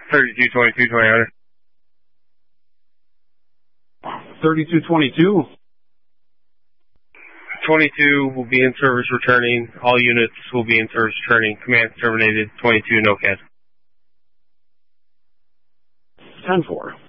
3222 Toyota. 3222. 22 will be in service returning. All units will be in service returning. Command terminated. 22 no CAD. 10-4.